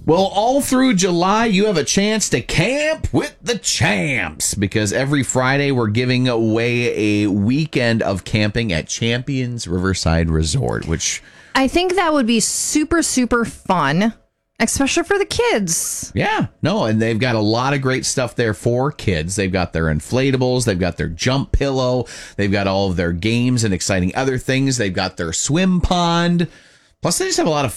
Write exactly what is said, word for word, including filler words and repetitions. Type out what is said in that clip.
Well, all through July, you have a chance to camp with the champs because every Friday we're giving away a weekend of camping at Champions Riverside Resort, which I think that would be super, super fun, especially for the kids. Yeah, no, and they've got a lot of great stuff there for kids. They've got their inflatables, they've got their jump pillow, they've got all of their games and exciting other things. They've got their swim pond. Plus, they just have a lot of